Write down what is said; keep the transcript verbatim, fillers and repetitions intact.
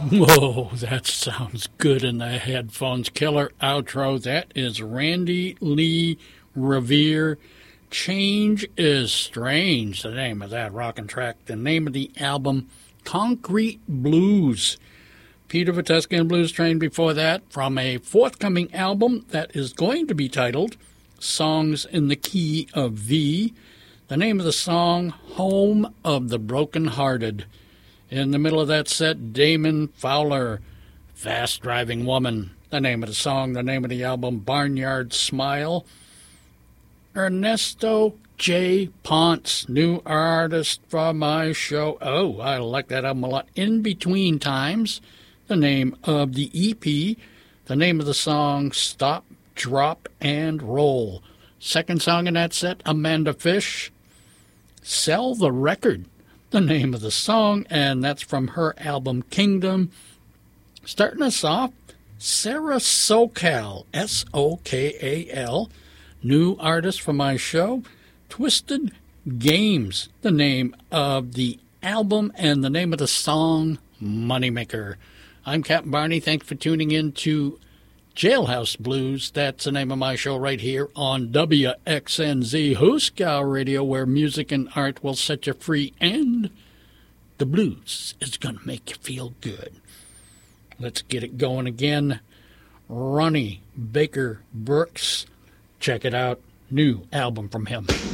Whoa, that sounds good in the headphones. Killer outro. That is Randy Lee Revere. Change is Strange, the name of that rockin' track. The name of the album, Concrete Blues. Peter Viteski and Blues Train before that, from a forthcoming album that is going to be titled Songs in the Key of V. The name of the song, Home of the Broken Hearted. In the middle of that set, Damon Fowler, Fast Driving Woman. The name of the song, the name of the album, Barnyard Smile. Ernesto J. Ponce, new artist for my show. Oh, I like that album a lot. In Between Times, the name of the E P. The name of the song, Stop, Drop, and Roll. Second song in that set, Amanda Fish, Sell the Record. The name of the song, and that's from her album Kingdom. Starting us off, Sarah Sokal, S O K A L, new artist for my show, Twisted Games, the name of the album, and the name of the song, Moneymaker. I'm Captain Barney. Thanks for tuning in to Jailhouse Blues. That's the name of my show right here on W X N Z Hooskow Radio, where music and art will set you free, and the blues is going to make you feel good. Let's get it going again. Ronnie Baker Brooks. Check it out. New album from him.